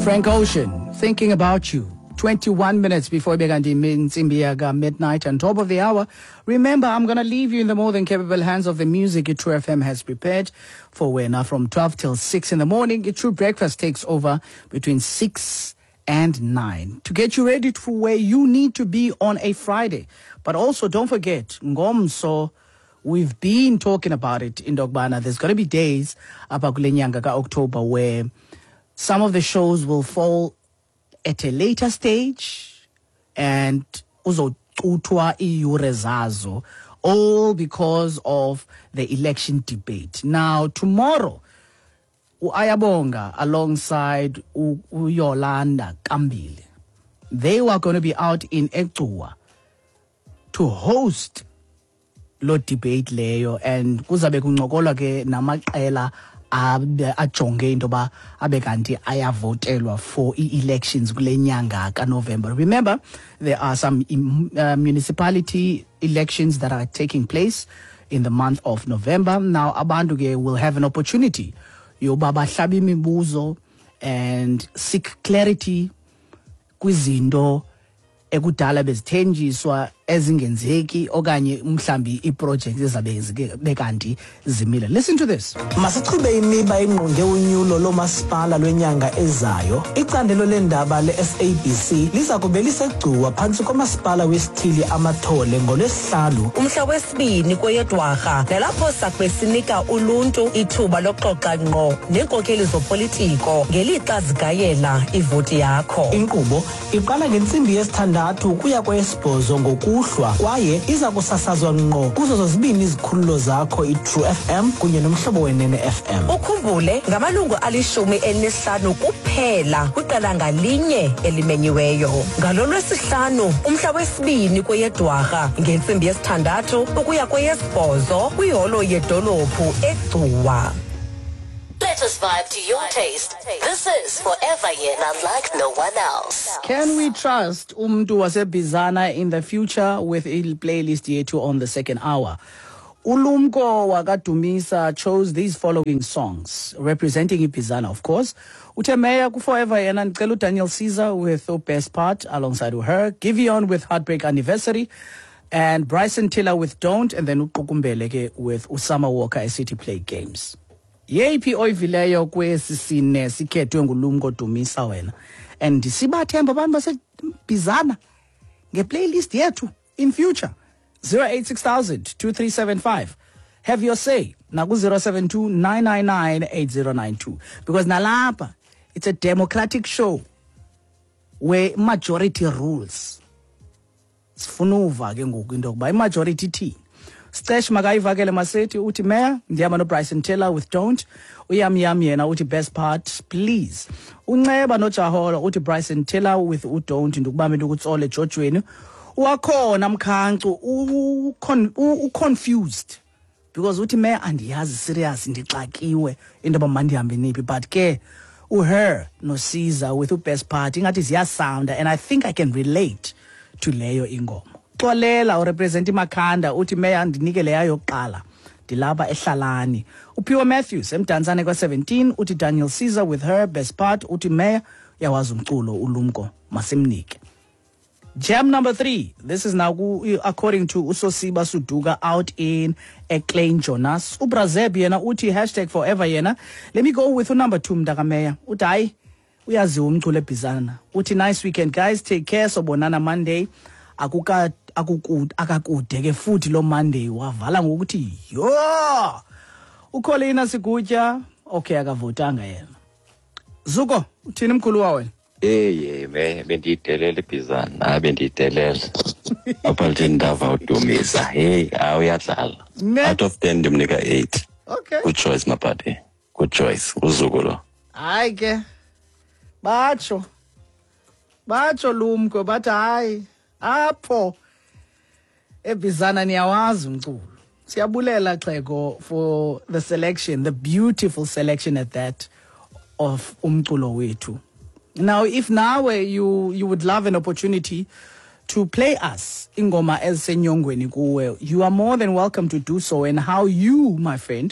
Frank Ocean, Thinking About You. 21 minutes before Begandi Minzimbiaga midnight and top of the hour. Remember, I'm going to leave you in the more than capable hands of the music True FM has prepared for when from 12 till 6 in the morning. True Breakfast takes over between 6 and 9 to get you ready for where you need to be on a Friday. But also don't forget, Ngomso, we've been talking about it in Dogbana. There's going to be days about Kulenyanga October where some of the shows will fall at a later stage and uzothuthwa iyure zazo, all because of the election debate. Now tomorrow Ayabonga alongside Yolanda Kambile, they were going to be out in Equa to host lo debate leyo, and kuzabe kuncokolwa ke namaqela ajonge into ba abekanti ayavotelwa for elections kule nyanga kaNovember. Remember, there are some municipality elections that are taking place in the month of November. Now abantu ke will have an opportunity yoba bahlabe imibuzo and seek clarity kwizinto ekudala bezithenjiswa ezingenzeki okanye mhlambi iproject ezabe bekanti zimile. Listen to this. Masichube imiba ingqonge unyulo lomasipala lwenyanga ezayo. Icandelo lendaba le-SABC liza kube lisegcuwa phantsi komasipala wesithili amathole ngolwesihlanu umhla wesibini kweyeDwarha, nalapho sakube sinika uluntu ithuba loxoxa ngqo neenkokheli zopolitiko ngelixa zigayela ivoti yakho. Inkqubo iqala ngentsimbi yesithandathu ukuya kweyesibhozo ngokuhlwa kwaye iza kusasazwa ngqo kuzo zozibini izikhululo zakho iTrue FM kunye nomhlobo wenene FM. Ukhumbule ngamalungu ali-15 kuphela kwiqela ngalinye elimenyiweyo. Ngalolwesihlanu umhla wesibini kweyeDwarha ngentsimbi yesithandathu ukuya kweyesibhozo kwiholo yedolophu eGcuwa. Let us vibe to your taste. This is Forever Yena, like no one else. Can we trust Umdu Wasebizana in the future with a playlist yetu on the second hour? Ulumko Wakadumisa chose these following songs, representing Ibizana, of course. Utemeya ku Forever Yena, Nkelu Daniel Caesar with the Best Part alongside her, Giveon with Heartbreak Anniversary, and Bryson Tiller with Don't, and then Ukukumbeleke with Usama Walker City Play Games. Yeyiphi oyivileyo kwesisine sikhethwe ngulumko Dumisa wena, and sibathemba abantu basebizana ngeplaylist yethu in future. 086,000-2375. Have your say na ku 072-999-8092, because nalapha it's a democratic show where majority rules. Sifuna uva ke ngoku into kuba majority thini. Stesh makayivakele masethi uthi Mayor ndihamba no Bryson Tiller with Don't, uyamyam yena uthi Best Part please, unceba no Jaholo uthi Bryson Tiller with uDon't ndikubambe ukutsole ejojweni wakhona mkhancu confused because uthi Mayor andiyazi serious ndixakiwe into bamandihambe niphi, but ke her no Caesar with Best Part ingathi ziya sound, and I think I can relate to leyo ingoma. Xolela urepresent iMakhanda uthi Mayor ndinike leya yokuqala dilapha ehlalani. Uphiwa Matthews emdantsane kwa17 uthi Daniel Caesar with her Best Part uthi Mayor yawazi umculo ulumko masimnike. Jam number 3. This is now according to Usosiba Suduka out in Eklain Jonas. Ubrazeb yena uthi #Forever Yena. Let me go with number 2 mdaka Mayor. Uthi hayi uyazi umculo ebizana. Uthi nice weekend guys, take care, sobonana Monday. Akakude ke futhi lo Monday wavala ngokuthi yo ukholina Sigutya okay akavotanga yena. Zuko uthini mkhulu wawe? Bendidelele Bizana bendidelele apalthi ndava uDumisa awuyadlala out of 10 ndimnika 8. Okay, good choice mapati, good choice uzuko lo. Hayi ke batsho lumko bathi hayi apho ebizana niyawazi umculo. Siyabulela Xhego for the selection, the beautiful selection at that of umculo wethu. Now if now you would love an opportunity to play us ingoma ezisenyongweni kuwe, you are more than welcome to do so. And how you, my friend,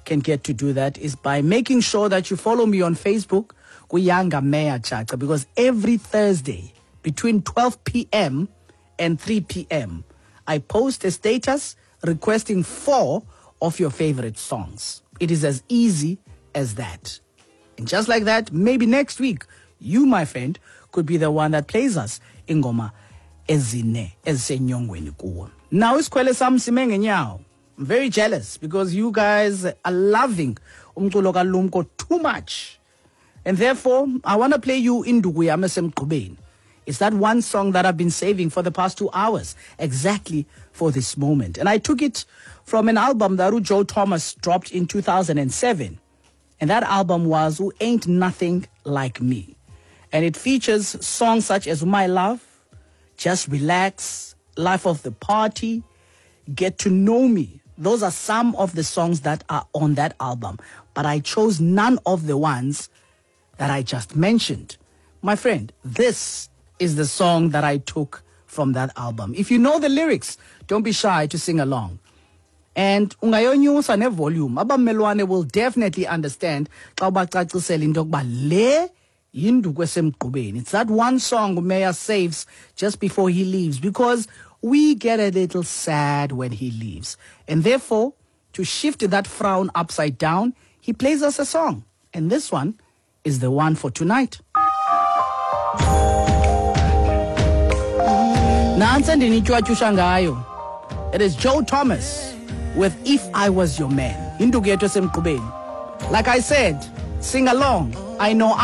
can get to do that is by making sure that you follow me on Facebook, Kuyanga Meya Chacha, because every Thursday between 12 p.m. and 3 p.m., I post a status requesting 4 of your favorite songs. It is as easy as that. And just like that, maybe next week, you, my friend, could be the one that plays us ingoma ezine ezisenyongweni kuwo. Now isikhwele sami sime ngenyawo. I'm very jealous because you guys are loving umculo kaLumko too much. And therefore, I want to play you Induku Yami Semgqubeni. It's that one song that I've been saving for the past 2 hours, exactly for this moment. And I took it from an album that Joe Thomas dropped in 2007. And that album was Who Ain't Nothing Like Me. And it features songs such as My Love, Just Relax, Life of the Party, Get to Know Me. Those are some of the songs that are on that album. But I chose none of the ones that I just mentioned. My friend, this is the song that I took from that album. If you know the lyrics, don't be shy to sing along. And ungayonyusa ne volume, abammelwane will definitely understand xa ubacacisela into yokuba le yinduku esemgqubeni. It's that one song Meya saves just before he leaves, because we get a little sad when he leaves. And therefore, to shift that frown upside down, he plays us a song. And this one is the one for tonight. It is Joe Thomas with If I Was Your Man. Like I said, sing along. I know